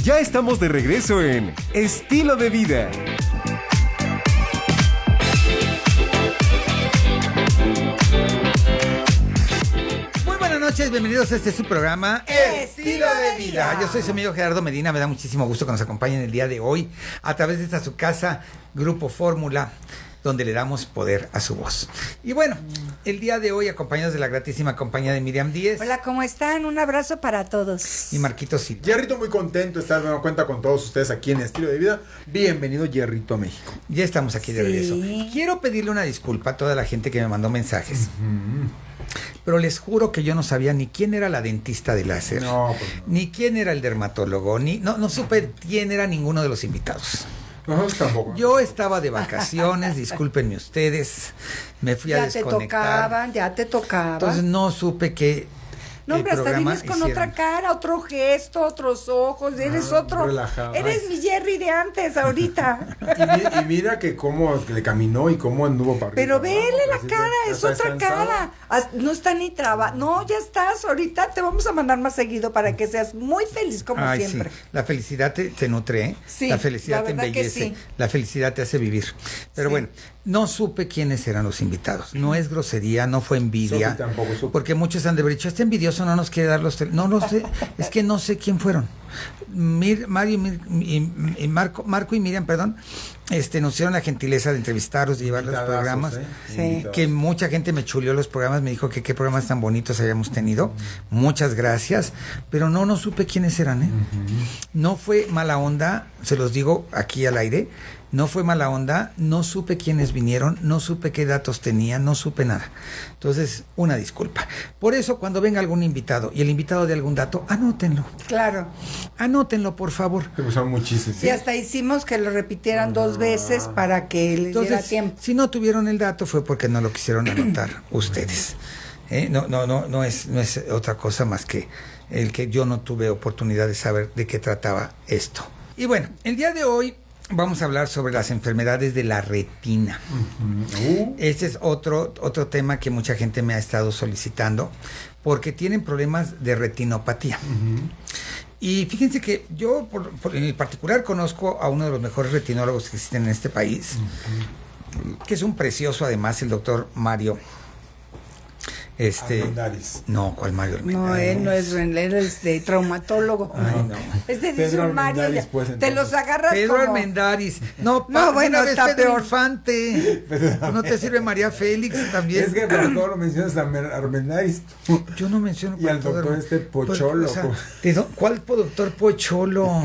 Ya estamos de regreso en Estilo de Vida. Buenas noches, bienvenidos a este su programa Estilo de Vida. Yo soy su amigo Gerardo Medina, me da muchísimo gusto que nos acompañen el día de hoy a través de esta su casa, Grupo Fórmula, donde le damos poder a su voz. Y bueno, el día de hoy acompañados de la gratísima compañía de Miriam Díez. Hola, ¿cómo están? Un abrazo para todos. Y Marquito Silva. Jerrito, muy contento de estar dando cuenta con todos ustedes aquí en Estilo de Vida. Bienvenido, Jerrito, a México. Ya estamos aquí de regreso. Quiero pedirle una disculpa a toda la gente que me mandó mensajes. Pero les juro que yo no sabía ni quién era la dentista de láser, No, pues no. ni quién era el dermatólogo, no supe quién era ninguno de los invitados. Nosotros tampoco. Yo estaba de vacaciones, discúlpenme ustedes, me fui a desconectar. Ya te tocaba. Entonces no supe que No, hombre, hasta programa vienes con hicieron. otra cara, otro gesto, otros ojos, eres otro. relajado. Eres mi Jerry de antes, ahorita. Y mira que cómo le caminó y cómo anduvo para arriba. Pero para vele abajo, la así cara, que es está otra descansado. cara. No está ni traba. No, ya estás, ahorita te vamos a mandar más seguido para que seas muy feliz como Ay, siempre. sí. La felicidad te nutre, ¿eh? Sí, la felicidad la te verdad que embellece, sí. la felicidad te hace vivir. Pero Sí. bueno, no supe quiénes eran los invitados. No es grosería, no fue envidia. Sofi tampoco supo. Porque muchos han de haber dicho, este envidioso no nos quiere dar los no lo sé, es que no sé quién fueron. Marco y Miriam, perdón, nos hicieron la gentileza de entrevistarlos, de llevar los Invitadazos, programas. Sí. Invitadazos. Que mucha gente me chuleó los programas, me dijo que qué programas tan bonitos habíamos tenido. Muchas gracias, pero no supe quiénes eran, ¿eh? No fue mala onda, se los digo aquí al aire, no fue mala onda, no supe quiénes vinieron, no supe qué datos tenían, no supe nada. Entonces, una disculpa. Por eso, cuando venga algún invitado y el invitado de algún dato, anótenlo. Claro. Anótenlo, por favor. Que usaron muchísimo. Sí, hasta hicimos que lo repitieran 2 veces para que les diera Entonces, tiempo. si no tuvieron el dato fue porque no lo quisieron anotar ustedes. No es otra cosa más que el que yo no tuve oportunidad de saber de qué trataba esto. Y bueno, el día de hoy vamos a hablar sobre las enfermedades de la retina. Este es otro tema que mucha gente me ha estado solicitando porque tienen problemas de retinopatía. Y fíjense que yo en particular conozco a uno de los mejores retinólogos que existen en este país, que es un precioso además, el doctor Mario. Armendáriz. No, ¿cuál Mario Armendáriz? No, él no es él es de traumatólogo. Ay, no. Este Pedro dice un Mario, Armendáriz, ya, pues, te entonces. los agarras Pedro como... Armendáriz. No, bueno, una vez está Pedro peor. Infante. No te sirve María Félix también. Es que por todo lo mencionas a Armendáriz. Yo no menciono. Y al todo doctor Pocholo. O sea, ¿cuál doctor Pocholo?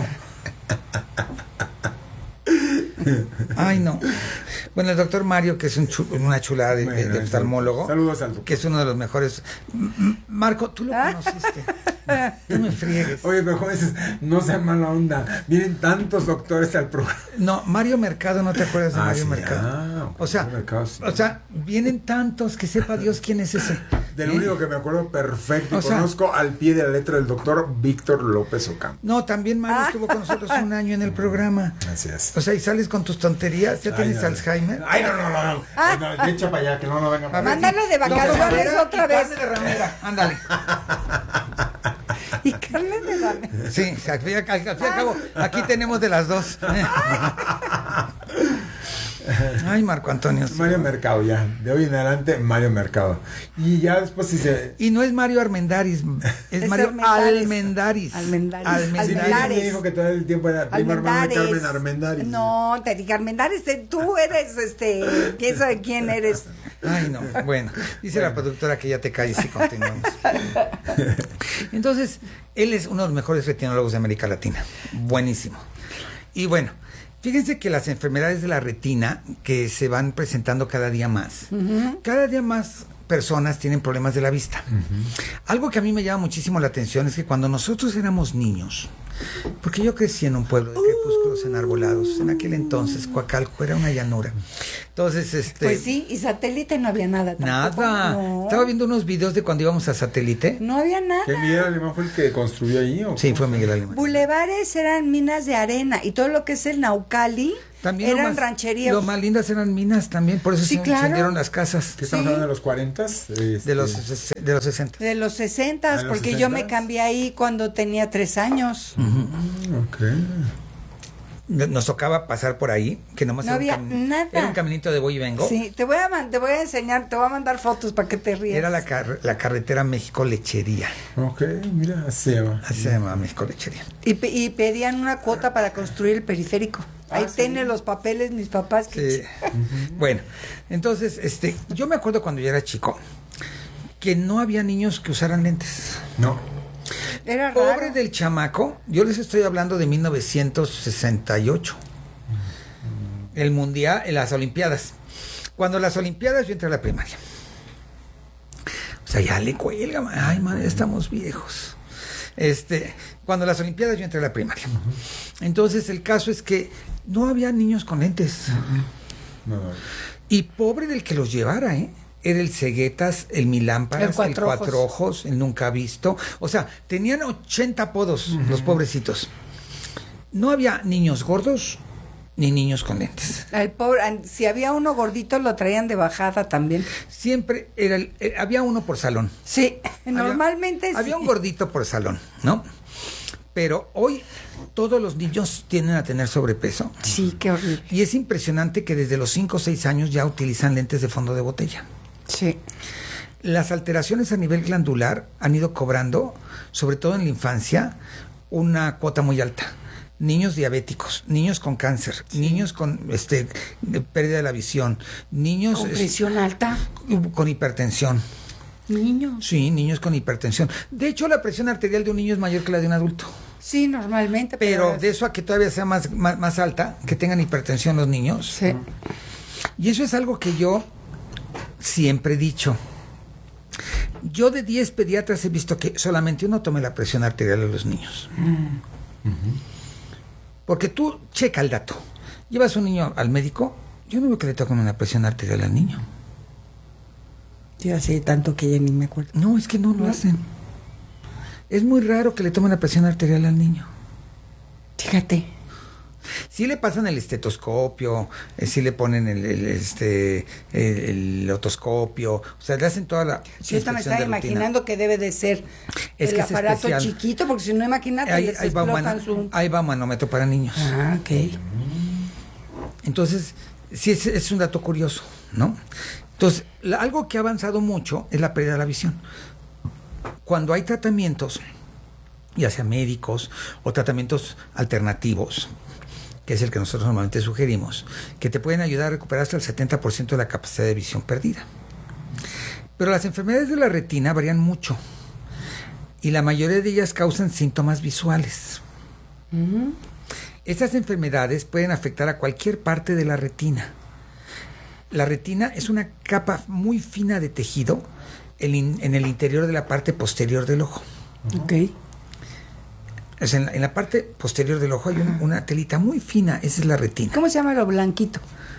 Ay, no. Bueno, el doctor Mario, que es una chulada de oftalmólogo. Saludos al doctor. Que es uno de los mejores. Marco, tú lo conociste. No me friegues. Oye, pero ¿cómo dices? No sea mala onda. Vienen tantos doctores al programa. No, Mario Mercado, ¿no te acuerdas de Mario sí. Mercado? Ok, O sea, Mario Mercado, sí. vienen tantos que sepa Dios quién es ese. Del único que me acuerdo perfecto y O sea, conozco al pie de la letra del doctor Víctor López Ocampo. No, también Mario estuvo con nosotros un año en el programa. Así es. O sea, y sales con tus tonterías. ¿Ya tienes no. Alzheimer? Ay, no, echa para allá, que no venga para acá. Mándalo de vacaciones otra vez. Carne de ramera, ándale. Y Carmen de Dame. Sí, al fin y al cabo, aquí tenemos de las dos. Ay, Marco Antonio. sí. Mario Mercado, ya. De hoy en adelante, Mario Mercado. Y ya después si se... Y no es Mario Armendáriz, es Mario Almendáriz. Almendáriz. Sí, Almendáriz. me dijo que todo el tiempo era prima hermana de Carmen Armendáriz. No, te dije Armendáriz, tú eres ¿quién sabe quién eres? Ay, no, bueno, dice la productora que ya te calles y continuamos. Entonces, él es uno de los mejores retinólogos de América Latina. Buenísimo. Y bueno, fíjense que las enfermedades de la retina que se van presentando cada día más personas tienen problemas de la vista. Algo que a mí me llama muchísimo la atención es que cuando nosotros éramos niños, porque yo crecí en un pueblo de crepúsculos enarbolados, en aquel entonces Coacalco era una llanura. Entonces, Pues sí, y satélite no había nada tampoco. nada. No. Estaba viendo unos videos de cuando íbamos a satélite. No había nada. ¿Que Miguel Alemán fue el que construyó ahí? ¿O Sí, cómo fue se Miguel llama? Alemán. Bulevares eran minas de arena y todo lo que es el Naucali También eran rancherías. Lo más lindas eran minas también, por eso Sí, se claro. incendiaron las casas. ¿Qué estamos Sí. hablando de los 40? De los 60. De los 60, ¿De los porque yo me 60s? cambié ahí cuando tenía 3 años. Ok. Nos tocaba pasar por ahí, que nomás No había nada. Era un caminito de voy y vengo. Sí, te voy a enseñar, te voy a mandar fotos para que te rías. Era la carretera México-Lechería. Ok, mira, así se llama. Así se llama México-Lechería. Y pedían una cuota para construir el periférico. Ahí tienen los papeles mis papás. Sí. Bueno, entonces, yo me acuerdo cuando yo era chico que no había niños que usaran lentes. No. Era raro. Pobre del chamaco, yo les estoy hablando de 1968. El mundial, las Olimpiadas. Cuando las Olimpiadas yo entré a la primaria. O sea, ya le cuelga, ay, madre, estamos viejos. Cuando las Olimpiadas yo entré a la primaria. Entonces el caso es que no había niños con lentes. No. Y pobre del que los llevara, ¿eh? Era el Ceguetas, el Milámparas, el Cuatro Ojos, el Nunca Visto. O sea, tenían 80 apodos, los pobrecitos. No había niños gordos ni niños con lentes. El pobre, si había uno gordito, lo traían de bajada también. Siempre había uno por salón. Sí, normalmente sí. Había un gordito por salón, ¿no? Pero hoy todos los niños tienden a tener sobrepeso. Sí, qué horrible. Y es impresionante que desde los 5 o 6 años ya utilizan lentes de fondo de botella. Sí. Las alteraciones a nivel glandular han ido cobrando, sobre todo en la infancia, una cuota muy alta. Niños diabéticos, niños con cáncer, niños con pérdida de la visión, niños ¿Con presión alta? Con hipertensión. Niños. Sí, niños con hipertensión. De hecho, la presión arterial de un niño es mayor que la de un adulto. Sí, normalmente. Pero de eso a que todavía sea más alta, que tengan hipertensión los niños. Sí. Y eso es algo que yo siempre he dicho. Yo de 10 pediatras he visto que solamente uno tome la presión arterial a los niños. Porque tú checa el dato. Llevas un niño al médico, yo no veo que le toquen una presión arterial al niño. Yo hace tanto que ya ni me acuerdo. No, es que no lo hacen. Es muy raro que le tomen la presión arterial al niño. Fíjate. Sí le pasan el estetoscopio, sí le ponen el otoscopio, o sea, le hacen toda la... Yo me estaba imaginando que debe de ser el aparato chiquito, porque si no, imagínate, ahí va manómetro para niños. Ah, ok. Entonces, sí es un dato curioso, ¿no? Entonces, algo que ha avanzado mucho es la pérdida de la visión. Cuando hay tratamientos, ya sea médicos o tratamientos alternativos, que es el que nosotros normalmente sugerimos, que te pueden ayudar a recuperar hasta el 70% de la capacidad de visión perdida. Pero las enfermedades de la retina varían mucho y la mayoría de ellas causan síntomas visuales. Estas enfermedades pueden afectar a cualquier parte de la retina. La retina es una capa muy fina de tejido en el interior de la parte posterior del ojo. Ok. O sea, en la parte posterior del ojo hay una telita muy fina, esa es la retina. ¿Cómo se llama lo blanquito?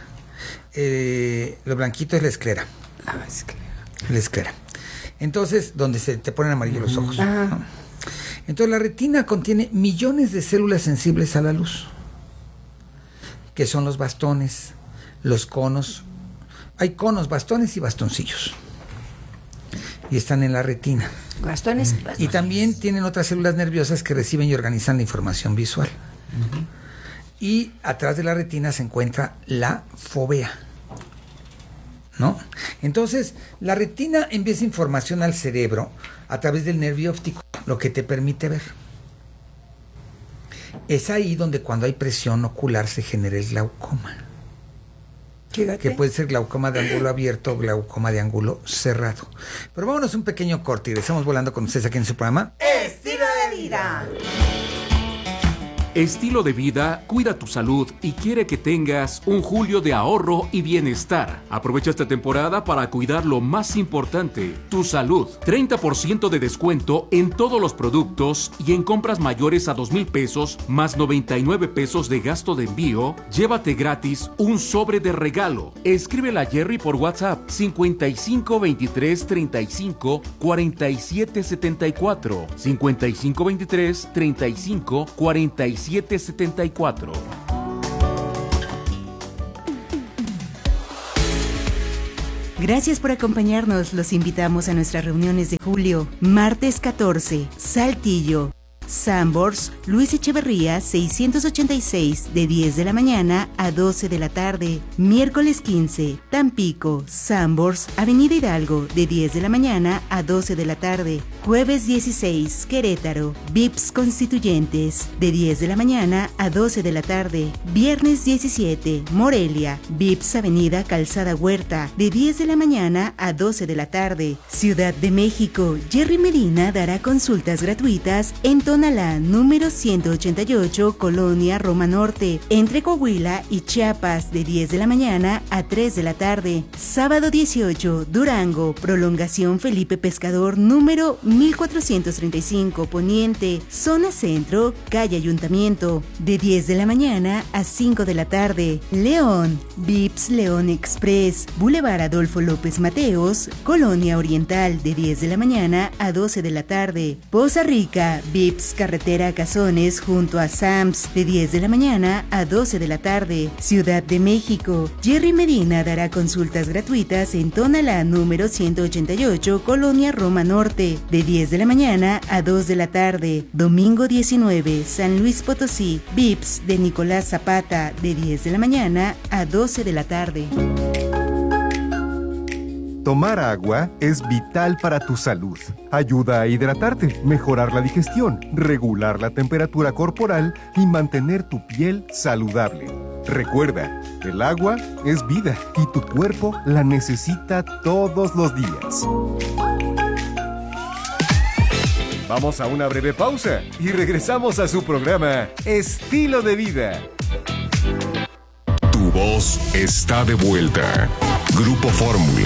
Lo blanquito es la esclera. La esclera. La esclera. Entonces, donde se te ponen amarillos los ojos. ¿No? Entonces, la retina contiene millones de células sensibles a la luz, que son los bastones, los conos. Hay conos, bastones y bastoncillos. Y están en la retina. Bastones. Y también tienen otras células nerviosas que reciben y organizan la información visual. Y atrás de la retina se encuentra la fóvea, ¿no? Entonces, la retina envía información al cerebro a través del nervio óptico, lo que te permite ver. Es ahí donde cuando hay presión ocular se genera el glaucoma. Fíjate. Que puede ser glaucoma de ángulo abierto o glaucoma de ángulo cerrado. Pero vámonos un pequeño corte y regresamos volando con ustedes aquí en su programa Estilo de Vida. Estilo de Vida cuida tu salud y quiere que tengas un julio de ahorro y bienestar. Aprovecha esta temporada para cuidar lo más importante, tu salud. 30% de descuento en todos los productos y en compras mayores a 2,000 pesos más 99 pesos de gasto de envío. Llévate gratis un sobre de regalo. Escríbele a Jerry por WhatsApp 55 23 35 47 74 55 23 35 47 74. Gracias por acompañarnos. Los invitamos a nuestras reuniones de julio. Martes 14, Saltillo. Sanborns, Luis Echeverría 686, de 10 de la mañana a 12 de la tarde. Miércoles 15, Tampico, Sanborns, Avenida Hidalgo, de 10 de la mañana a 12 de la tarde. Jueves 16, Querétaro, Vips Constituyentes, de 10 de la mañana a 12 de la tarde. Viernes 17, Morelia, Vips Avenida Calzada Huerta, de 10 de la mañana a 12 de la tarde. Ciudad de México, Jerry Medina dará consultas gratuitas en Tonalá, número 188, Colonia Roma Norte, entre Coahuila y Chiapas, de 10 de la mañana a 3 de la tarde. Sábado 18, Durango, Prolongación Felipe Pescador, número 1435, Poniente, Zona Centro, Calle Ayuntamiento, de 10 de la mañana a 5 de la tarde. León, Vips León Express, Boulevard Adolfo López Mateos, Colonia Oriental, de 10 de la mañana a 12 de la tarde. Poza Rica, Vips Carretera a Cazones junto a Sams, de 10 de la mañana a 12 de la tarde. Ciudad de México, Jerry Medina dará consultas gratuitas en Tonalá, número 188, Colonia Roma Norte, de 10 de la mañana a 2 de la tarde. Domingo 19, San Luis Potosí, Vips de Nicolás Zapata, de 10 de la mañana a 12 de la tarde. Tomar agua es vital para tu salud. Ayuda a hidratarte, mejorar la digestión, regular la temperatura corporal y mantener tu piel saludable. Recuerda, el agua es vida y tu cuerpo la necesita todos los días. Vamos a una breve pausa y regresamos a su programa Estilo de Vida. Tu voz está de vuelta. Grupo Fórmula.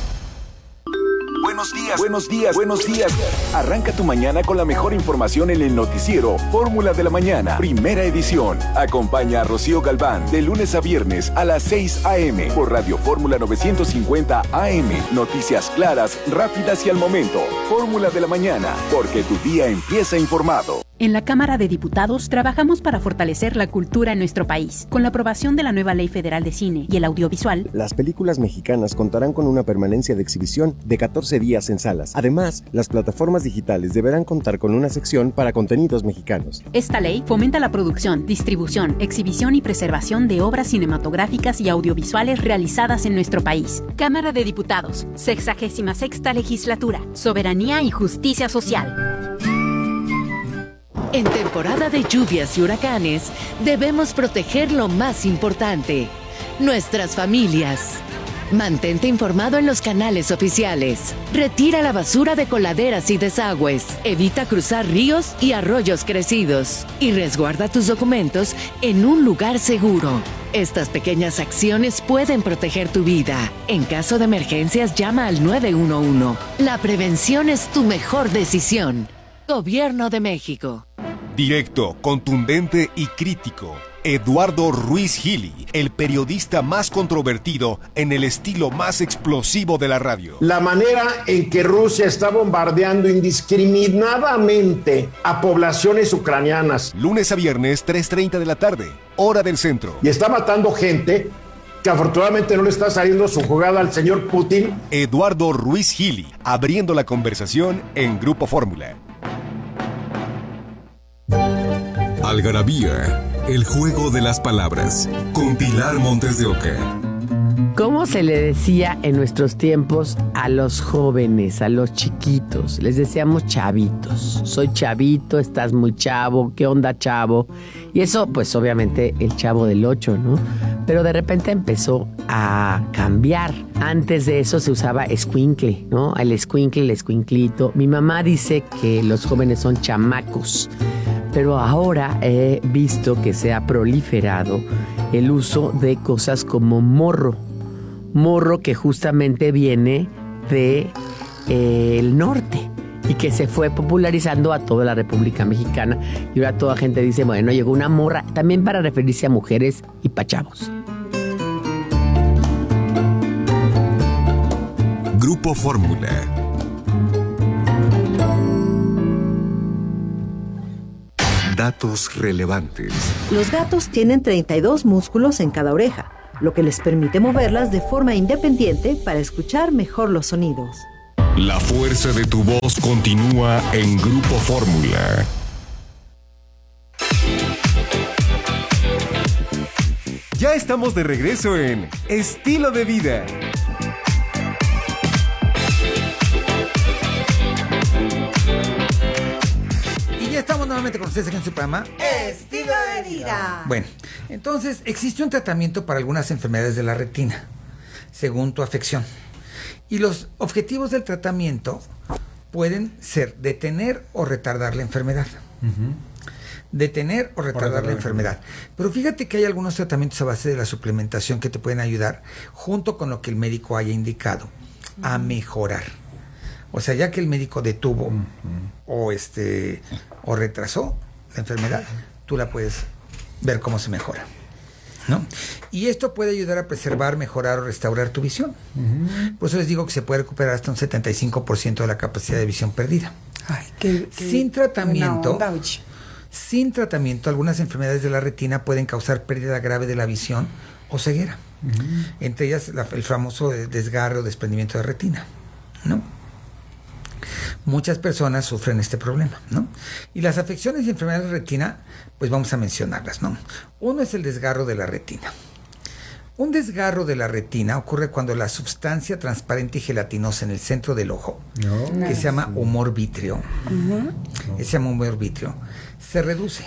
Buenos días. Arranca tu mañana con la mejor información en el noticiero Fórmula de la Mañana, primera edición. Acompaña a Rocío Galván de lunes a viernes a las 6 a.m. por Radio Fórmula 950 AM. Noticias claras, rápidas y al momento. Fórmula de la Mañana, porque tu día empieza informado. En la Cámara de Diputados trabajamos para fortalecer la cultura en nuestro país. Con la aprobación de la nueva Ley Federal de Cine y el audiovisual, las películas mexicanas contarán con una permanencia de exhibición de 14 días en salas. Además, las plataformas digitales deberán contar con una sección para contenidos mexicanos. Esta ley fomenta la producción, distribución, exhibición y preservación de obras cinematográficas y audiovisuales realizadas en nuestro país. Cámara de Diputados, 66ª Legislatura, Soberanía y Justicia Social. En temporada de lluvias y huracanes, debemos proteger lo más importante, nuestras familias. Mantente informado en los canales oficiales. Retira la basura de coladeras y desagües. Evita cruzar ríos y arroyos crecidos. Y resguarda tus documentos en un lugar seguro. Estas pequeñas acciones pueden proteger tu vida. En caso de emergencias, llama al 911. La prevención es tu mejor decisión. Gobierno de México. Directo, contundente y crítico. Eduardo Ruiz Gili, el periodista más controvertido en el estilo más explosivo de la radio. La manera en que Rusia está bombardeando indiscriminadamente a poblaciones ucranianas. Lunes a viernes, 3:30 de la tarde, hora del centro. Y está matando gente que afortunadamente no le está saliendo su jugada al señor Putin. Eduardo Ruiz Gili, abriendo la conversación en Grupo Fórmula. Algarabía, el juego de las palabras, con Pilar Montes de Oca. ¿Cómo se le decía en nuestros tiempos a los jóvenes, a los chiquitos? Les decíamos chavitos. Soy chavito, estás muy chavo, ¿qué onda, chavo? Y eso, pues obviamente el Chavo del 8, ¿no? Pero de repente empezó a cambiar. Antes de eso se usaba escuincle, ¿no? El escuincle, el escuinclito. Mi mamá dice que los jóvenes son chamacos. Pero ahora he visto que se ha proliferado el uso de cosas como morro. Morro que justamente viene de el norte y que se fue popularizando a toda la República Mexicana. Y ahora toda gente dice, bueno, llegó una morra, también para referirse a mujeres y pa' chavos. Grupo Fórmula. Datos relevantes. Los gatos tienen 32 músculos en cada oreja, lo que les permite moverlas de forma independiente para escuchar mejor los sonidos. La fuerza de tu voz continúa en Grupo Fórmula. Ya estamos de regreso en Estilo de Vida. Y ya estamos nuevamente con ustedes aquí en su programa Estilo de Vida. Bueno, entonces existe un tratamiento para algunas enfermedades de la retina, según tu afección. Y los objetivos del tratamiento pueden ser detener o retardar la enfermedad. Detener o retardar la enfermedad. Pero fíjate que hay algunos tratamientos a base de la suplementación que te pueden ayudar, junto con lo que el médico haya indicado, a mejorar. O sea, ya que el médico detuvo o retrasó la enfermedad, tú la puedes ver cómo se mejora, ¿no? Y esto puede ayudar a preservar, mejorar o restaurar tu visión. Por eso les digo que se puede recuperar hasta un 75% de la capacidad de visión perdida. Ay, qué sin tratamiento, buena onda, oye. sin tratamiento, algunas enfermedades de la retina pueden causar pérdida grave de la visión o ceguera. Entre ellas el famoso desgarre o desprendimiento de retina, ¿no? Muchas personas sufren este problema, ¿no? Y las afecciones y enfermedades de retina, pues vamos a mencionarlas, ¿no? Uno es el desgarro de la retina. Un desgarro de la retina ocurre cuando la sustancia transparente y gelatinosa en el centro del ojo, que se llama humor vítreo, se reduce.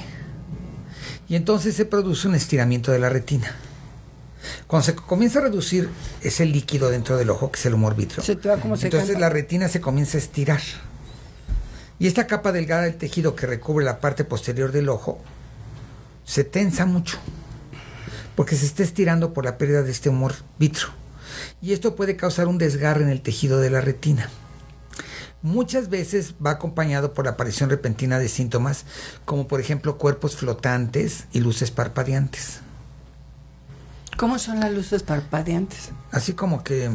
Y entonces se produce un estiramiento de la retina. Cuando se comienza a reducir ese líquido dentro del ojo, que es el humor vítreo, entonces la retina se comienza a estirar. Y esta capa delgada del tejido que recubre la parte posterior del ojo se tensa mucho, porque se está estirando por la pérdida de este humor vítreo. Y esto puede causar un desgarre en el tejido de la retina. Muchas veces va acompañado por la aparición repentina de síntomas, como por ejemplo cuerpos flotantes y luces parpadeantes. ¿Cómo son las luces parpadeantes? Así como que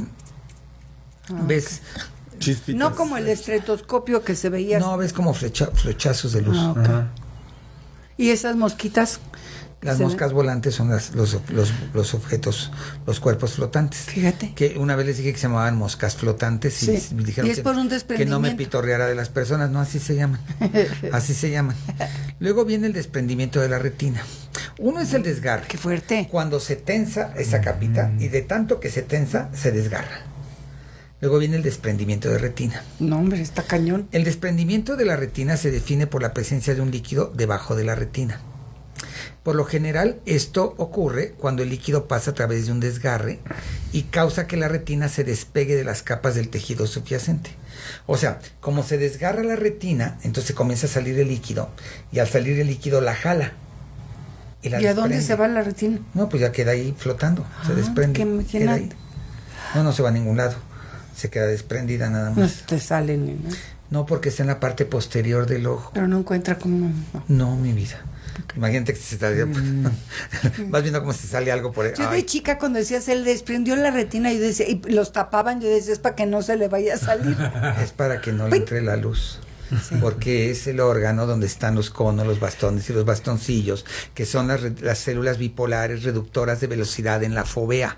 ves... Chispitas. No como el estetoscopio que se veía. No, ves como flechazos de luz. Okay. ¿Y esas mosquitas? Las moscas volantes son los objetos, los cuerpos flotantes. Fíjate. Que una vez les dije que se llamaban moscas flotantes y me dijeron es por un que no me pitorreara de las personas. No, así se llaman. Así se llaman. Luego viene el desprendimiento de la retina. Uno es el desgarre. ¡Qué fuerte! Cuando se tensa esa capita y de tanto que se tensa, se desgarra. Luego viene el desprendimiento de retina. No, hombre, está cañón. El desprendimiento de la retina se define por la presencia de un líquido debajo de la retina. Por lo general, esto ocurre cuando el líquido pasa a través de un desgarre y causa que la retina se despegue de las capas del tejido subyacente. O sea, como se desgarra la retina, entonces comienza a salir el líquido y al salir el líquido la jala. ¿Y a dónde se va la retina? No, pues ya queda ahí flotando, se desprende. Queda ahí. No se va a ningún lado. Se queda desprendida nada más. No te salen, ¿no? No, porque está en la parte posterior del ojo. Pero no encuentra cómo. No, mi vida. Imagínate que se sale. Vas viendo cómo se sale algo por ahí. Yo de chica, cuando decía se le desprendió la retina, yo decía, y los tapaban, yo decía, es para que no se le vaya a salir. Es para que no le entre la luz. Sí. Porque es el órgano donde están los conos, los bastones y los bastoncillos, que son las células bipolares reductoras de velocidad en la fovea.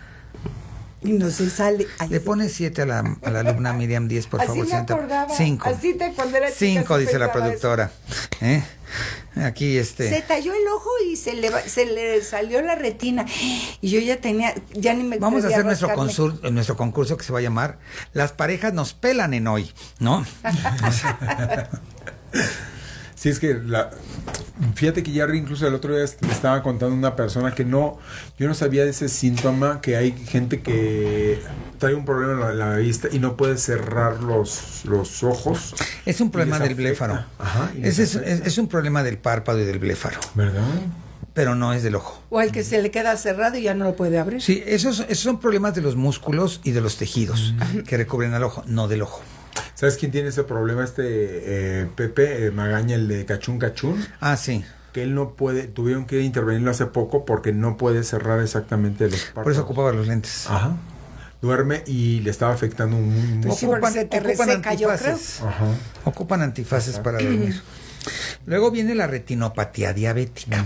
Y no se sale. Le pones 7 a la alumna Miriam, 10, por favor. Así me acordaba. 5. Así cuando era chica. 5, dice la productora. Aquí Se talló el ojo y se le salió la retina. Y yo ya ni me Vamos a hacer nuestro concurso que se va a llamar Las parejas nos pelan en hoy, ¿no? Sí, es que fíjate que Jerry incluso el otro día me estaba contando una persona que yo no sabía de ese síntoma, que hay gente que trae un problema en la vista y no puede cerrar los ojos. Es un problema del bléfaro. Ajá. Es un problema del párpado y del bléfaro. ¿Verdad? Pero no es del ojo. O al que se le queda cerrado y ya no lo puede abrir. Sí, esos son problemas de los músculos y de los tejidos que recubren al ojo, no del ojo. ¿Sabes quién tiene ese problema? Pepe Magaña, el de Cachún Cachún. Ah, sí. Que él no puede, tuvieron que intervenirlo hace poco porque no puede cerrar exactamente los párpados. Por eso ocupaba los lentes. Ajá. Duerme y le estaba afectando un pues sí, ocupan antifaces. Ajá. Ocupan antifaces para dormir. Luego viene la retinopatía diabética.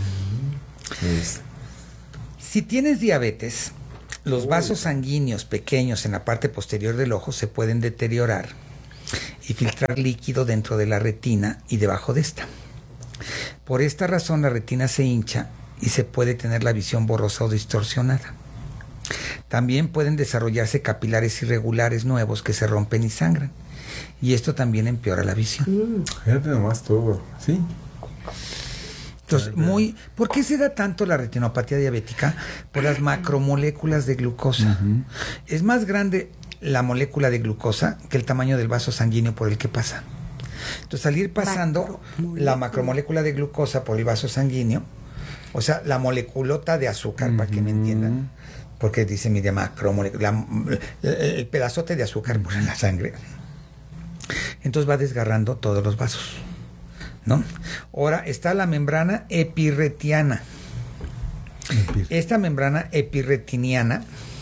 Si tienes diabetes, los vasos sanguíneos pequeños en la parte posterior del ojo se pueden deteriorar y filtrar líquido dentro de la retina y debajo de esta. Por esta razón la retina se hincha y se puede tener la visión borrosa o distorsionada. También pueden desarrollarse capilares irregulares nuevos que se rompen y sangran. Y esto también empeora la visión. Fíjate nomás todo, ¿sí? Entonces, ¿por qué se da tanto la retinopatía diabética? Por las macromoléculas de glucosa. Es más grande la molécula de glucosa que el tamaño del vaso sanguíneo por el que pasa. Entonces, al ir pasando la macromolécula de glucosa por el vaso sanguíneo, o sea, la moleculota de azúcar, para que me entiendan, porque dice mi de macromolécula, el pedazote de azúcar por la sangre, entonces va desgarrando todos los vasos, ¿no? Ahora está la membrana epirretiana. Esta membrana epirretiniana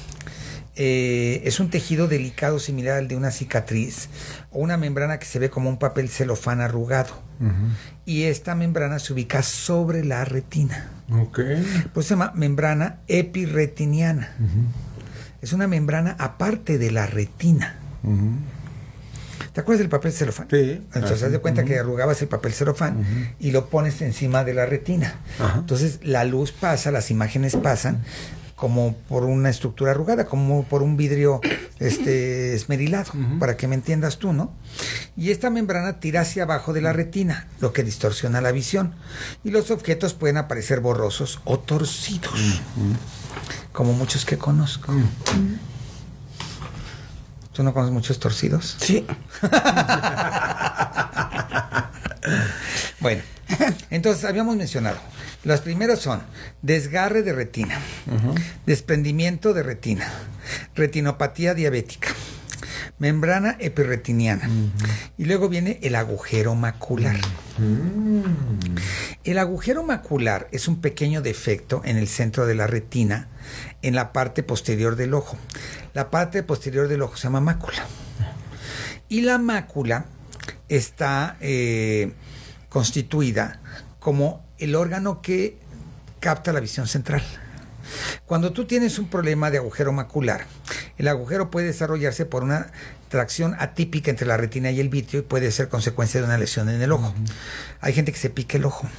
es un tejido delicado similar al de una cicatriz o una membrana que se ve como un papel celofán arrugado. Y esta membrana se ubica sobre la retina. Pues se llama membrana epirretiniana. Es una membrana aparte de la retina. ¿Te acuerdas del papel celofán? Sí. Entonces, haz de cuenta que arrugabas el papel celofán y lo pones encima de la retina. Entonces, la luz pasa, las imágenes pasan como por una estructura arrugada, como por un vidrio esmerilado, para que me entiendas tú, ¿no? Y esta membrana tira hacia abajo de la retina, lo que distorsiona la visión. Y los objetos pueden aparecer borrosos o torcidos, como muchos que conozco. ¿Tú no conoces muchos torcidos? Sí. Bueno, entonces habíamos mencionado, las primeras son desgarre de retina, desprendimiento de retina, retinopatía diabética, membrana epirretiniana, y luego viene el agujero macular. El agujero macular es un pequeño defecto en el centro de la retina, en la parte posterior del ojo. La parte posterior del ojo se llama mácula. Y la mácula está constituida como el órgano que capta la visión central. Cuando tú tienes un problema de agujero macular, el agujero puede desarrollarse por una tracción atípica entre la retina y el vitrio y puede ser consecuencia de una lesión en el ojo. Hay gente que se pica el ojo.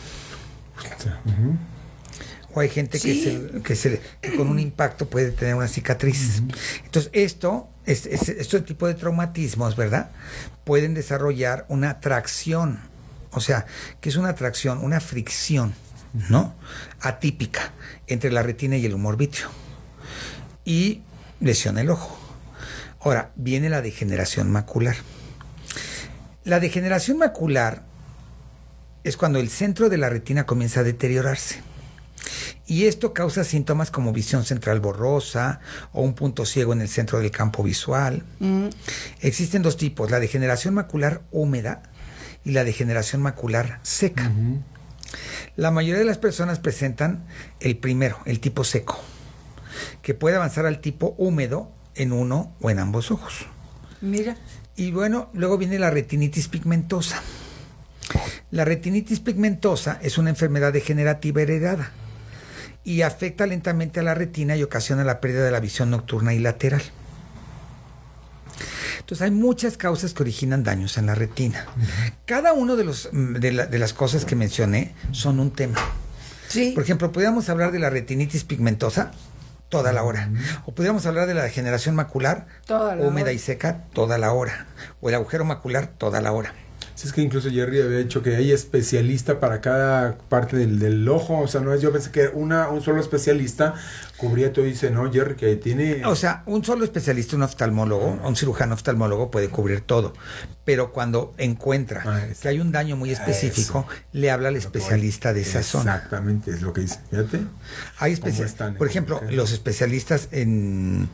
O hay gente que con un impacto puede tener una cicatriz. Entonces, este tipo de traumatismos, ¿verdad?, pueden desarrollar una tracción. O sea, que es una tracción, una fricción, ¿no?, atípica entre la retina y el humor vítreo. Y lesiona el ojo. Ahora, viene la degeneración macular. La degeneración macular es cuando el centro de la retina comienza a deteriorarse. Y esto causa síntomas como visión central borrosa o un punto ciego en el centro del campo visual. Existen dos tipos, la degeneración macular húmeda y la degeneración macular seca. La mayoría de las personas presentan el primero, el tipo seco, que puede avanzar al tipo húmedo en uno o en ambos ojos. Mira. Y bueno, luego viene la retinitis pigmentosa. La retinitis pigmentosa es una enfermedad degenerativa heredada y afecta lentamente a la retina y ocasiona la pérdida de la visión nocturna y lateral. Entonces hay muchas causas que originan daños en la retina. Cada uno de las cosas que mencioné son un tema. Por ejemplo, podríamos hablar de la retinitis pigmentosa toda la hora. O podríamos hablar de la degeneración macular húmeda y seca toda la hora. O el agujero macular toda la hora. Sí, es que incluso Jerry había dicho que hay especialista para cada parte del ojo. O sea, no es, yo pensé que un solo especialista cubría todo. Y dice, no, Jerry, que tiene... O sea, un solo especialista, un oftalmólogo, un cirujano oftalmólogo puede cubrir todo. Pero cuando encuentra que hay un daño muy específico, le habla al especialista de esa zona. Exactamente, es lo que dice. Fíjate. Hay especialistas, por ejemplo, los especialistas en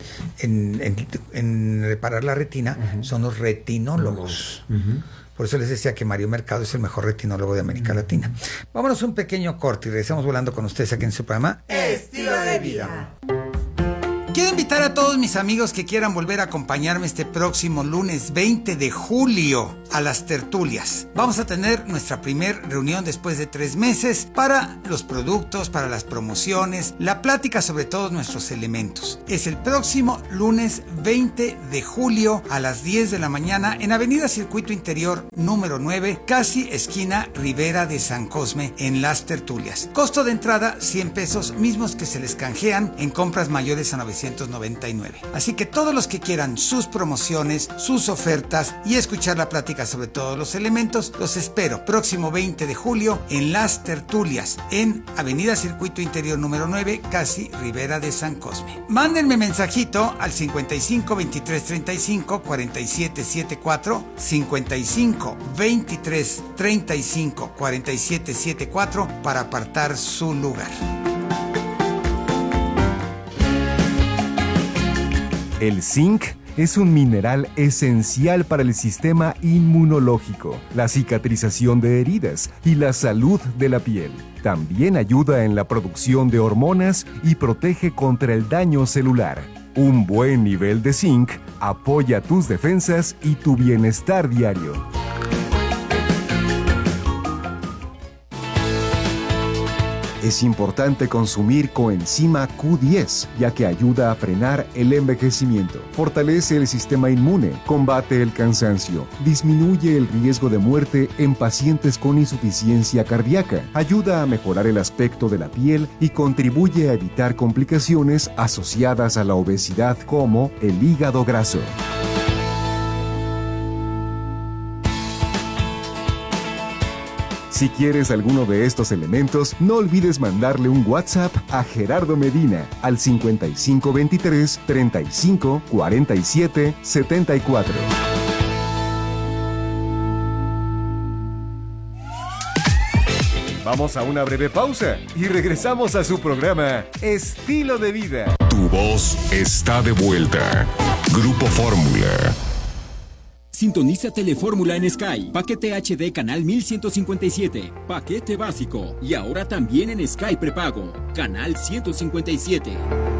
reparar la retina son los retinólogos. Por eso les decía que Mario Mercado es el mejor retinólogo de América Latina. Vámonos a un pequeño corte y regresamos volando con ustedes aquí en su programa Estilo de Vida. Quiero invitar invitar a todos mis amigos que quieran volver a acompañarme este próximo lunes 20 de julio a las tertulias. Vamos a tener nuestra primer reunión después de 3 meses para los productos, para las promociones, la plática sobre todos nuestros elementos. Es el próximo lunes 20 de julio a las 10 de la mañana en Avenida Circuito Interior número 9, casi esquina Ribera de San Cosme, en las tertulias. Costo de entrada 100 pesos, mismos que se les canjean en compras mayores a 999. Así que todos los que quieran sus promociones, sus ofertas y escuchar la plática sobre todos los elementos, los espero próximo 20 de julio en las tertulias en Avenida Circuito Interior número 9, casi Ribera de San Cosme. Mándenme mensajito al 55 23 35 47 74, 55 23 35 47 74 para apartar su lugar. El zinc es un mineral esencial para el sistema inmunológico, la cicatrización de heridas y la salud de la piel. También ayuda en la producción de hormonas y protege contra el daño celular. Un buen nivel de zinc apoya tus defensas y tu bienestar diario. Es importante consumir coenzima Q10, ya que ayuda a frenar el envejecimiento, fortalece el sistema inmune, combate el cansancio, disminuye el riesgo de muerte en pacientes con insuficiencia cardíaca, ayuda a mejorar el aspecto de la piel y contribuye a evitar complicaciones asociadas a la obesidad como el hígado graso. Si quieres alguno de estos elementos, no olvides mandarle un WhatsApp a Gerardo Medina al 5523 35 47 74. Vamos a una breve pausa y regresamos a su programa Estilo de Vida. Tu voz está de vuelta. Grupo Fórmula. Sintoniza Telefórmula en Sky. Paquete HD canal 1157. Paquete básico. Y ahora también en Sky prepago. Canal 157.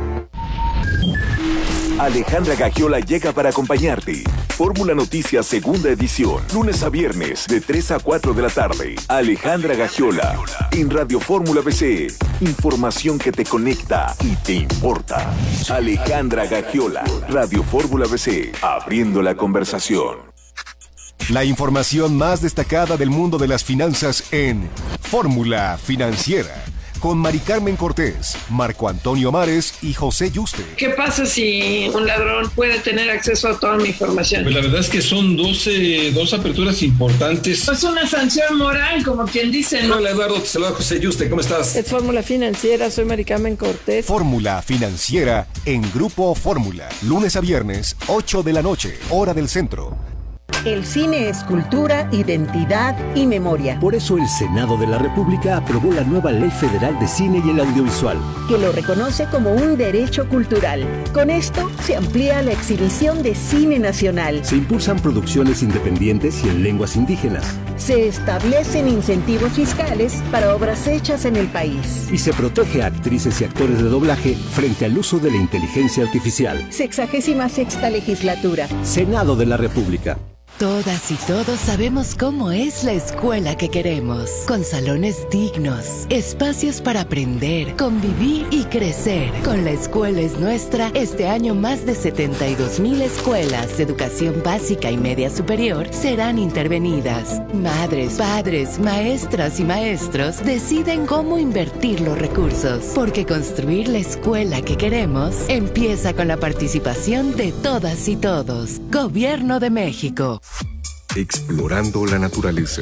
Alejandra Gagiola llega para acompañarte. Fórmula Noticias segunda edición. Lunes a viernes de 3 a 4 de la tarde. Alejandra Gagiola. En Radio Fórmula BC. Información que te conecta y te importa. Alejandra Gagiola. Radio Fórmula BC. Abriendo la conversación. La información más destacada del mundo de las finanzas en Fórmula Financiera, con Mari Carmen Cortés, Marco Antonio Mares y José Yuste. ¿Qué pasa si un ladrón puede tener acceso a toda mi información? Pues la verdad es que son dos aperturas importantes. Es una sanción moral, como quien dice, ¿no? Hola Eduardo, te saluda José Yuste, ¿cómo estás? Es Fórmula Financiera, soy Mari Carmen Cortés. Fórmula Financiera en Grupo Fórmula, lunes a viernes, 8 de la noche, hora del centro. El cine es cultura, identidad y memoria. Por eso el Senado de la República aprobó la nueva Ley Federal de Cine y el Audiovisual, que lo reconoce como un derecho cultural. Con esto se amplía la exhibición de cine nacional. Se impulsan producciones independientes y en lenguas indígenas. Se establecen incentivos fiscales para obras hechas en el país. Y se protege a actrices y actores de doblaje frente al uso de la inteligencia artificial. 66ª legislatura. Senado de la República. Todas y todos sabemos cómo es la escuela que queremos, con salones dignos, espacios para aprender, convivir y crecer. Con La Escuela es Nuestra, este año más de 72,000 escuelas de educación básica y media superior serán intervenidas. Madres, padres, maestras y maestros deciden cómo invertir los recursos, porque construir la escuela que queremos empieza con la participación de todas y todos. Gobierno de México. Explorando la naturaleza.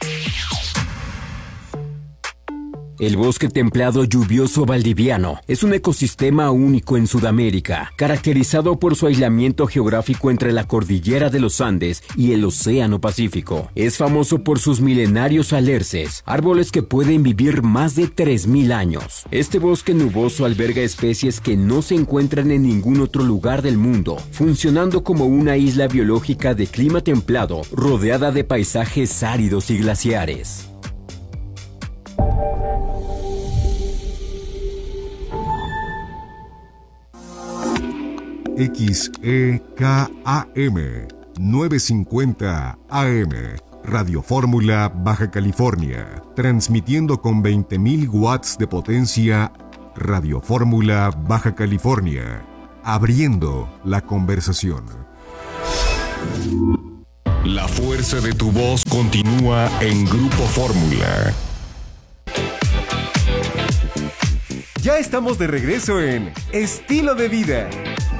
El bosque templado lluvioso valdiviano es un ecosistema único en Sudamérica, caracterizado por su aislamiento geográfico entre la cordillera de los Andes y el Océano Pacífico. Es famoso por sus milenarios alerces, árboles que pueden vivir más de 3,000 años. Este bosque nuboso alberga especies que no se encuentran en ningún otro lugar del mundo, funcionando como una isla biológica de clima templado, rodeada de paisajes áridos y glaciares. XEKAM 950 AM. Radio Fórmula, Baja California. Transmitiendo con 20.000 watts de potencia. Radio Fórmula, Baja California. Abriendo la conversación. La fuerza de tu voz continúa en Grupo Fórmula. Ya estamos de regreso en Estilo de Vida.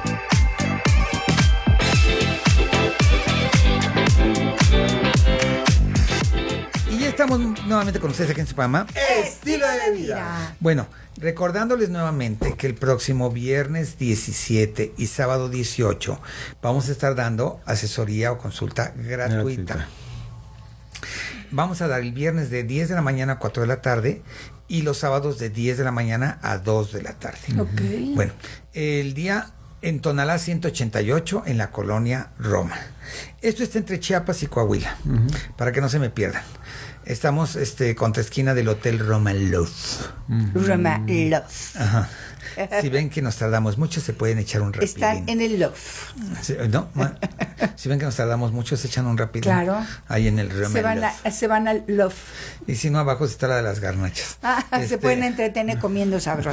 Y ya estamos nuevamente con ustedes aquí en su programa Estilo de Vida. Bueno, recordándoles nuevamente que el próximo viernes 17 y sábado 18 vamos a estar dando asesoría o consulta gratuita. Vamos a dar el viernes de 10 de la mañana a 4 de la tarde y los sábados de 10 de la mañana a 2 de la tarde. Ok. Bueno, el día en Tonalá 188 en la colonia Roma. Esto está entre Chiapas y Coahuila, para que no se me pierdan. Estamos contra esquina del Hotel Roma Love. Roma Love. Ajá. Si ven que nos tardamos mucho, se pueden echar un rapidín. Están en el Love. Sí, ¿no? Si ven que nos tardamos mucho, se echan un rapidín. Claro. Ahí en el Roma Love. Se van al Love. Y si no, abajo está la de las garnachas. Se pueden entretener comiendo sabroso.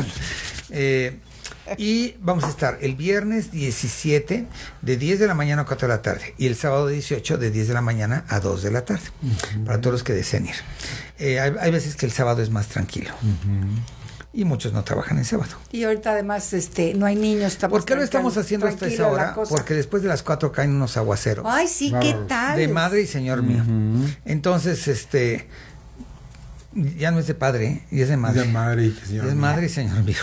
Y vamos a estar el viernes 17 de 10 de la mañana a 4 de la tarde y el sábado 18 de 10 de la mañana a 2 de la tarde, para todos los que deseen ir. Hay veces que el sábado es más tranquilo. Y muchos no trabajan el sábado. Y ahorita además no hay niños. ¿Por qué lo estamos haciendo hasta esa hora? Porque después de las 4 caen unos aguaceros. Ay, sí, ¿qué tal? De madre y señor mío. Entonces, ya no es de padre, y es de madre. Es de madre y señor mío. Es madre y señor mío.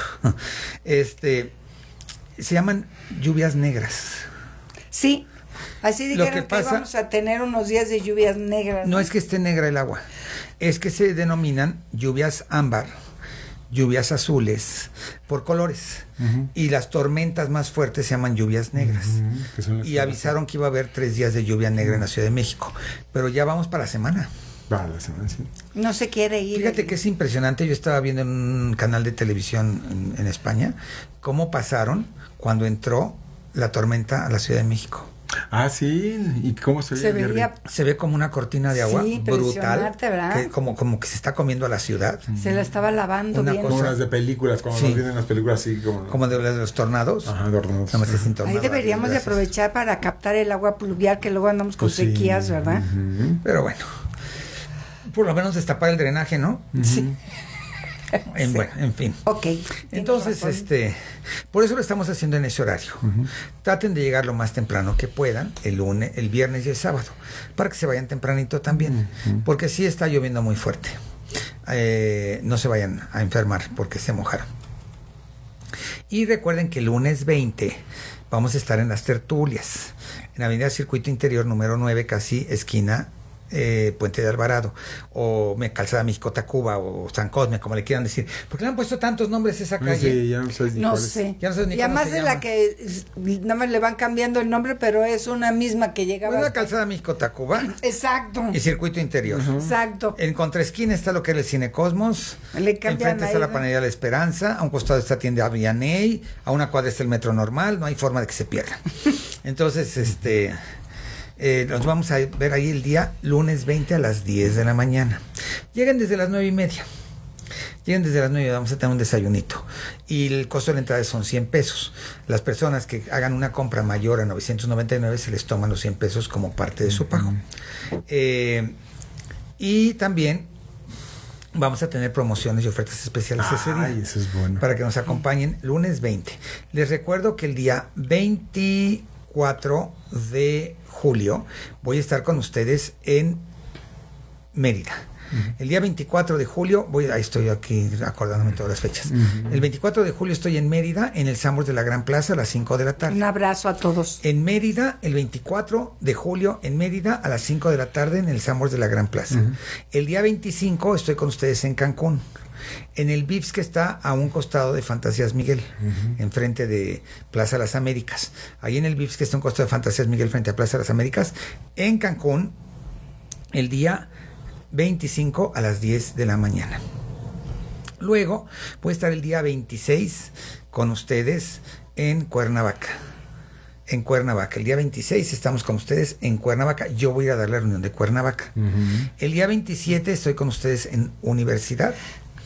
Se llaman lluvias negras. Sí. Así dijeron que vamos a tener unos días de lluvias negras. No es que esté negra el agua, es que se denominan lluvias ámbar, lluvias azules, por colores. Y las tormentas más fuertes se llaman lluvias negras. Y avisaron que iba a haber 3 días de lluvia negra en la Ciudad de México. Pero ya vamos para la semana. Para la semana, sí. No se quiere ir. Fíjate que es impresionante. Yo estaba viendo en un canal de televisión en España cómo pasaron cuando entró la tormenta a la Ciudad de México. Ah, sí. ¿Y cómo se veía? Se ve como una cortina de agua brutal, ¿verdad? Como que se está comiendo a la ciudad. Se la estaba lavando bien. Como las de películas, como nos vienen las películas así. Como de los tornados. Ajá, tornados. Ahí deberíamos de aprovechar para captar el agua pluvial, que luego andamos con sequías, ¿verdad? Pero bueno, por lo menos destapar el drenaje, ¿no? Sí. Bueno, en fin. Ok. Entonces, por eso lo estamos haciendo en ese horario. Traten de llegar lo más temprano que puedan, el viernes y el sábado, para que se vayan tempranito también, porque sí está lloviendo muy fuerte. No se vayan a enfermar porque se mojaron. Y recuerden que el lunes 20 vamos a estar en las tertulias, en Avenida Circuito Interior número 9, casi esquina Puente de Alvarado, o Calzada México-Tacuba, o San Cosme, como le quieran decir. ¿Por qué le han puesto tantos nombres a esa calle? Sí, ya no sabes ni no cuál sé. es. Ya no sabes ni y cómo además se de llama. la que nada más le van cambiando el nombre, pero es una misma que llegaba. Una Calzada México-Tacuba. Exacto. Y Circuito Interior. Exacto. En contraesquina está lo que era el Cine Cosmos. Enfrente está la Panadería La Esperanza. A un costado está tienda Villaney. A una cuadra está el Metro Normal. No hay forma de que se pierdan. Entonces, nos vamos a ver ahí el día lunes 20 a las 10 de la mañana. Lleguen desde las 9:30. Lleguen desde las 9, vamos a tener un desayunito. Y el costo de la entrada son 100 pesos. Las personas que hagan una compra mayor a 999 se les toman los 100 pesos como parte de su pago. Y también vamos a tener promociones y ofertas especiales ese día. Eso es bueno. Para que nos acompañen lunes 20. Les recuerdo que el día 24 de julio voy a estar con ustedes en Mérida. El día 24 de julio, ahí estoy aquí acordándome todas las fechas. El 24 de julio estoy en Mérida, en el Sambors de la Gran Plaza, a las 5 de la tarde. Un abrazo a todos. En Mérida, el 24 de julio, en Mérida, a las 5 de la tarde, en el Sambors de la Gran Plaza. El día 25 estoy con ustedes en Cancún, en el Vips que está a un costado de Fantasías Miguel, enfrente de Plaza Las Américas. Ahí en el Vips que está a un costado de Fantasías Miguel, frente a Plaza Las Américas, en Cancún, el día 25 a las 10 de la mañana. Luego voy a estar el día 26 con ustedes en Cuernavaca. en Cuernavaca. El día 26 estamos con ustedes en Cuernavaca. Yo voy a ir a dar la reunión de Cuernavaca. El día 27 estoy con ustedes en Universidad.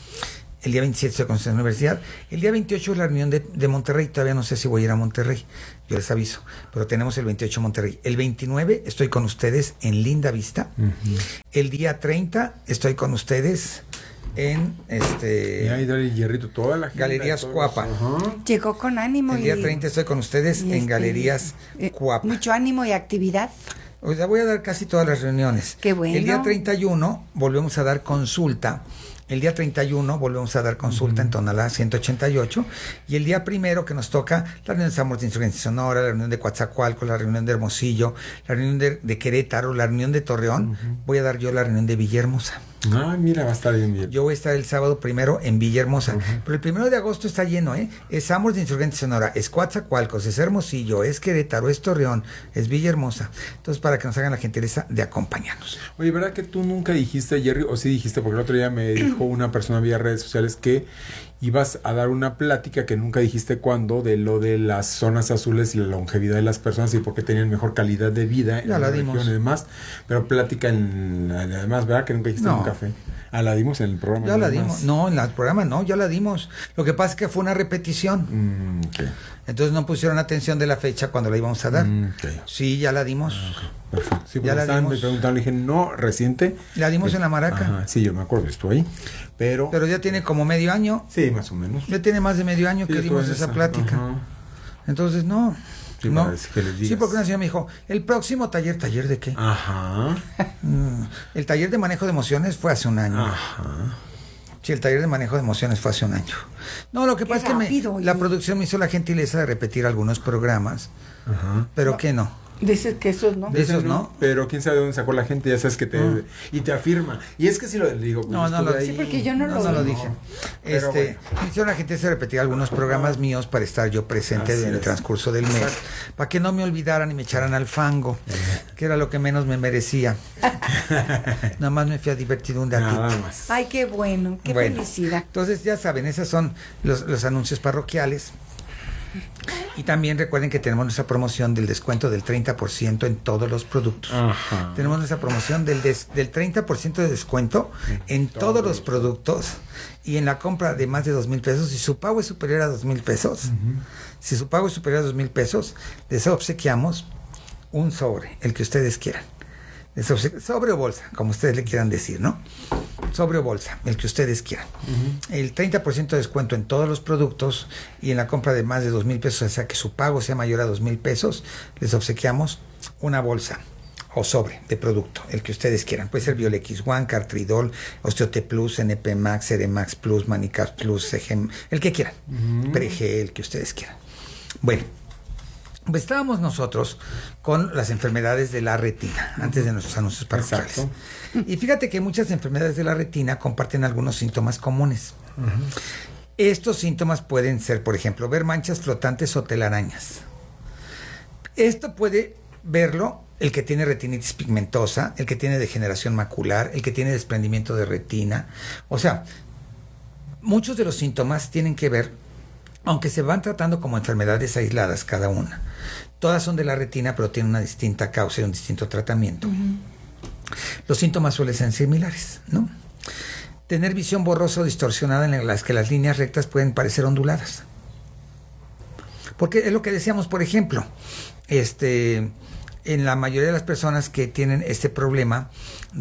El día 27 estoy con ustedes en Universidad. El día 28 es la reunión de Monterrey. Todavía no sé si voy a ir a Monterrey. Yo les aviso. Pero tenemos el 28 Monterrey. El 29 estoy con ustedes en Linda Vista. El día 30 estoy con ustedes en Y ahí dale hierrito toda la gente. Galerías Cuapa. Llegó con ánimo. El día 30 estoy con ustedes en Galerías Cuapa. Mucho ánimo y actividad. O sea, voy a dar casi todas las reuniones. Qué bueno. El día 31 volvemos a dar consulta. El día 31 volvemos a dar consulta en Tonalá 188. Y el día primero que nos toca la reunión de San Martín, Insurgencia Sonora, la reunión de Coatzacoalcos, la reunión de Hermosillo, la reunión de Querétaro, la reunión de Torreón, voy a dar yo la reunión de Villahermosa. Ah, mira, va a estar bien. Yo voy a estar el sábado primero en Villahermosa. Pero el 1 de agosto está lleno, ¿eh? Es San Martín, Insurgencia Sonora, es Coatzacoalcos, es Hermosillo, es Querétaro, es Torreón, es Villahermosa. Entonces, para que nos hagan la gentileza de acompañarnos. Oye, ¿verdad que tú nunca dijiste, Jerry, o sí dijiste, porque el otro día me dijo una persona vía redes sociales que ibas a dar una plática que nunca dijiste cuándo, de lo de las zonas azules y la longevidad de las personas y por qué tenían mejor calidad de vida en la región y demás, pero plática además, ¿verdad? Que nunca dijiste en un café. Ah, la dimos en el programa. Ya la dimos. No, en el programa no, ya la dimos. Lo que pasa es que fue una repetición. Entonces no pusieron atención de la fecha cuando la íbamos a dar. Sí, ya la dimos. Perfecto. Sí, ya la dimos. Me preguntaron, le dije, no, reciente. La dimos en la Maraca. Ajá, sí, yo me acuerdo, estuve ahí. Pero ya tiene como medio año. Sí, más o menos. Ya tiene más de medio año que dimos esa plática. Entonces, no. Sí, no. Que les digas. Sí, porque una señora me dijo, el próximo ¿taller de qué? Ajá. El taller de manejo de emociones fue hace un año. Ajá. Sí, el taller de manejo de emociones fue hace un año. No, lo que pasa es que la producción me hizo la gentileza de repetir algunos programas. Pero que no. Dices que esos no. De esos no. Pero quién sabe de dónde sacó la gente, ya sabes que te... Y te afirma. Y es que si lo digo... Pues no lo dije. Sí, porque yo no lo dije. Me hicieron la gente de repetir algunos programas míos para estar yo presente en el transcurso del mes. Para que no me olvidaran y me echaran al fango, que era lo que menos me merecía. Nada más me fui a divertir un ratito. Nada más. Ay, qué bueno, qué felicidad. Entonces, ya saben, esos son los anuncios parroquiales. Y también recuerden que tenemos nuestra promoción del descuento del 30% en todos los productos. Tenemos nuestra promoción del 30% de descuento en todos los productos y en la compra de más de 2,000 pesos. Si su pago es superior a 2,000 pesos, si su pago es superior a 2,000 pesos, les obsequiamos un sobre, el que ustedes quieran. Sobre o bolsa, como ustedes le quieran decir, ¿no? Sobre o bolsa, el que ustedes quieran. El 30% de descuento en todos los productos y en la compra de más de 2,000 pesos, o sea que su pago sea mayor a 2,000 pesos, les obsequiamos una bolsa o sobre de producto, el que ustedes quieran. Puede ser Biolex One, Cartridol, Osteote Plus, NP Max, Ceremax Plus, Manicap Plus, CG, el que quieran. Prege, el que ustedes quieran. Bueno. Pues estábamos nosotros con las enfermedades de la retina, antes de nuestros anuncios parroquiales. Y fíjate que muchas enfermedades de la retina comparten algunos síntomas comunes. Estos síntomas pueden ser, por ejemplo, ver manchas flotantes o telarañas. Esto puede verlo el que tiene retinitis pigmentosa, el que tiene degeneración macular, el que tiene desprendimiento de retina. O sea, muchos de los síntomas tienen que ver, aunque se van tratando como enfermedades aisladas cada una. Todas son de la retina, pero tienen una distinta causa y un distinto tratamiento. Los síntomas suelen ser similares, ¿no? Tener visión borrosa o distorsionada en las que las líneas rectas pueden parecer onduladas. Porque es lo que decíamos, por ejemplo, en la mayoría de las personas que tienen este problema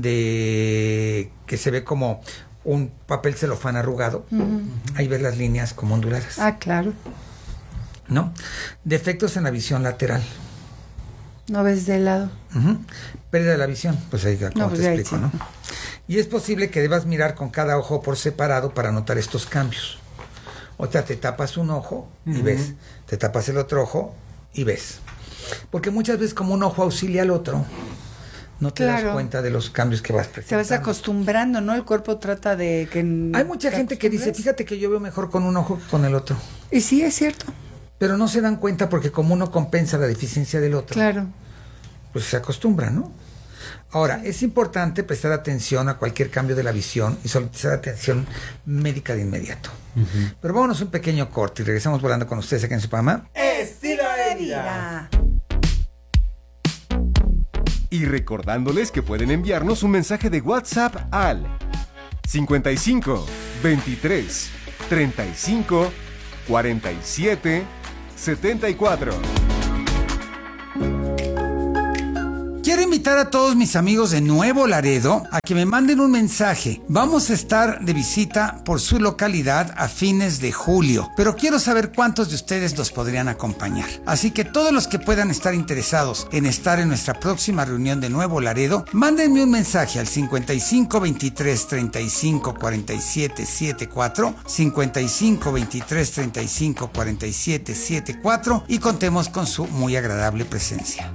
de que se ve como un papel celofán arrugado, ahí ves las líneas como onduladas. Ah, claro. ¿No? Defectos en la visión lateral. No ves de lado. Pérdida de la visión, pues ahí como te explico, sí. ¿no? Y es posible que debas mirar con cada ojo por separado para notar estos cambios. O sea, te tapas un ojo y ves, te tapas el otro ojo y ves. Porque muchas veces como un ojo auxilia al otro, no te das cuenta de los cambios que vas presentando. Te vas acostumbrando, ¿no? El cuerpo trata de que... Hay mucha gente que dice, fíjate que yo veo mejor con un ojo que con el otro. Y sí, es cierto. Pero no se dan cuenta porque como uno compensa la deficiencia del otro, claro, pues se acostumbra, ¿no? Ahora, es importante prestar atención a cualquier cambio de la visión y solicitar atención médica de inmediato. Pero vámonos un pequeño corte y regresamos volando con ustedes aquí en su programa Estilo de Vida. Y recordándoles que pueden enviarnos un mensaje de WhatsApp al 55 23 35 47 74. Quiero invitar a todos mis amigos de Nuevo Laredo a que me manden un mensaje. Vamos a estar de visita por su localidad a fines de julio, pero quiero saber cuántos de ustedes nos podrían acompañar. Así que todos los que puedan estar interesados en estar en nuestra próxima reunión de Nuevo Laredo, mándenme un mensaje al 55 23 35 47 74, 55 23 35 47 74 y contemos con su muy agradable presencia.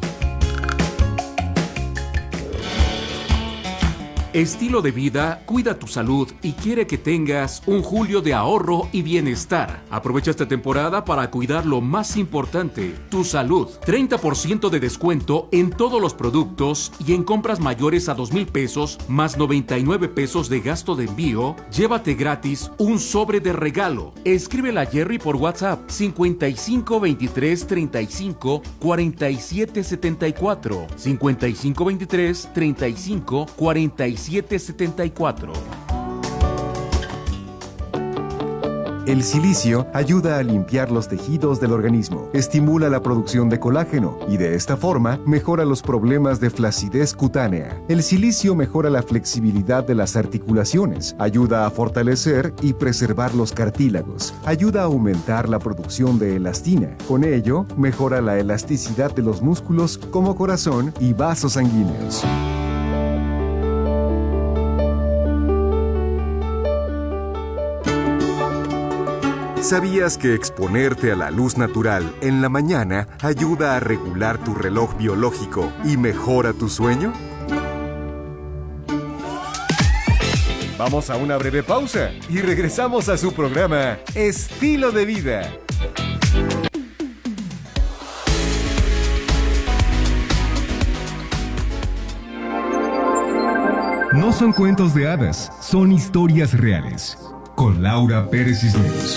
Estilo de vida cuida tu salud y quiere que tengas un julio de ahorro y bienestar. Aprovecha esta temporada para cuidar lo más importante, tu salud. 30% de descuento en todos los productos y en compras mayores a 2,000 pesos más 99 pesos de gasto de envío, llévate gratis un sobre de regalo. Escríbele a Jerry por WhatsApp 55 23 35 47 74, 55 23 35 47 74. El silicio ayuda a limpiar los tejidos del organismo, estimula la producción de colágeno y de esta forma mejora los problemas de flacidez cutánea. El silicio mejora la flexibilidad de las articulaciones, ayuda a fortalecer y preservar los cartílagos, ayuda a aumentar la producción de elastina. Con ello, mejora la elasticidad de los músculos como corazón y vasos sanguíneos. ¿Sabías que exponerte a la luz natural en la mañana ayuda a regular tu reloj biológico y mejora tu sueño? Vamos a una breve pausa y regresamos a su programa Estilo de Vida. No son cuentos de hadas, son historias reales. Con Laura Pérez Cisneros.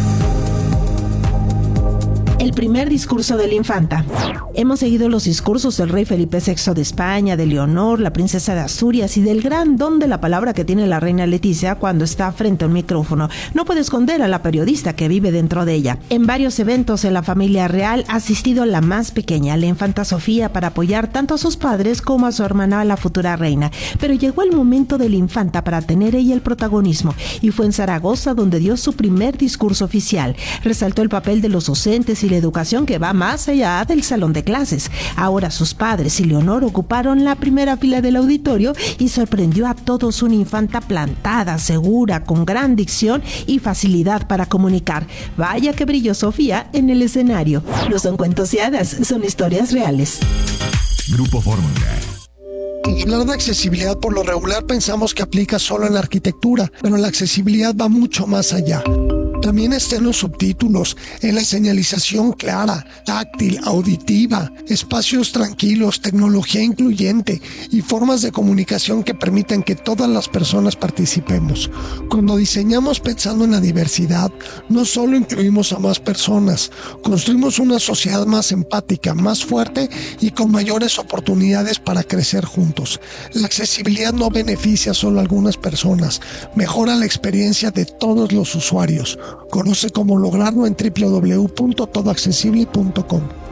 El primer discurso de la infanta. Hemos seguido los discursos del rey Felipe VI de España, de Leonor, la princesa de Asturias y del gran don de la palabra que tiene la reina Leticia cuando está frente a un micrófono. No puede esconder a la periodista que vive dentro de ella. En varios eventos en la familia real ha asistido la más pequeña, la infanta Sofía, para apoyar tanto a sus padres como a su hermana, la futura reina. Pero llegó el momento de la infanta para tener ella el protagonismo y fue en Zaragoza donde dio su primer discurso oficial. Resaltó el papel de los docentes y la educación que va más allá del salón de clases. Ahora sus padres y Leonor ocuparon la primera fila del auditorio y sorprendió a todos una infanta plantada, segura, con gran dicción y facilidad para comunicar. Vaya que brilló Sofía en el escenario. No son cuentos y hadas, son historias reales. Grupo Fórmula. Hablar de accesibilidad por lo regular pensamos que aplica solo en la arquitectura, pero la accesibilidad va mucho más allá. También está en los subtítulos, en la señalización clara, táctil, auditiva, espacios tranquilos, tecnología incluyente y formas de comunicación que permiten que todas las personas participemos. Cuando diseñamos pensando en la diversidad, no solo incluimos a más personas, construimos una sociedad más empática, más fuerte y con mayores oportunidades para crecer juntos. La accesibilidad no beneficia solo a algunas personas, mejora la experiencia de todos los usuarios. Conoce cómo lograrlo en www.todoaccesible.com.